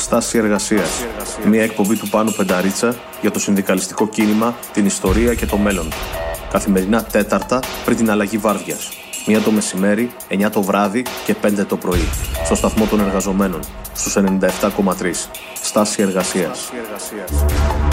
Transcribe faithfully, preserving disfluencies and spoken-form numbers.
Στάση εργασίας. Μια εκπομπή του Πάνου Πενταρίτσα για το συνδικαλιστικό κίνημα, την ιστορία και το μέλλον. Καθημερινά Τέταρτα πριν την αλλαγή βάρδιας. Μία το μεσημέρι, εννιά το βράδυ και πέντε το πρωί. Στο σταθμό των εργαζομένων, στους ενενήντα επτά κόμμα τρία. Στάση εργασίας.